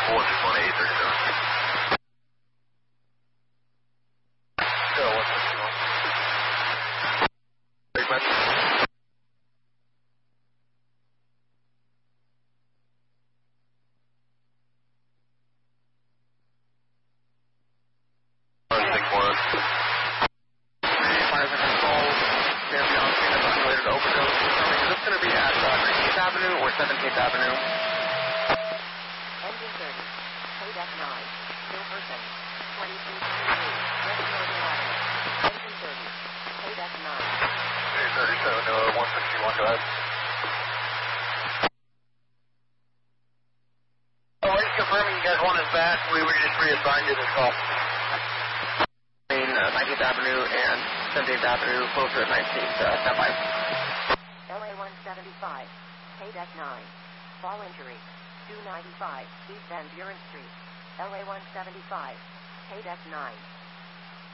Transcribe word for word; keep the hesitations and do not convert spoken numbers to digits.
four six one eight thirty-seven. So, one six one. Big message. one six one. Fires and controls. There we go. Simulated overdose. Is this going to be at uh, nineteenth Avenue or seventeenth Avenue? Engine thirty. Kodak nine. Silverton. twenty-three twenty-three. West Northern Avenue. Engine thirty. Kodak nine. eight thirty-seven to one sixty-one, go ahead. Oh, are you confirming you guys want us back? We were just reassigned to this call. Between uh, nineteenth Avenue and seventeenth Avenue, closer at nineteenth, uh, stand by. L A one seventy-five. Kodak nine. Fall injury. two ninety-five. East Van Buren Street. L A one seventy-five. Kodak nine.